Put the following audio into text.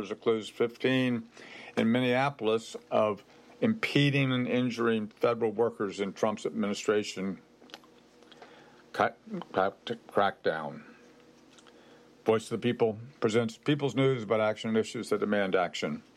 workers accused 15 in Minneapolis of impeding and injuring federal workers in Trump's administration crackdown. Voice of the People presents People's News about action and issues that demand action.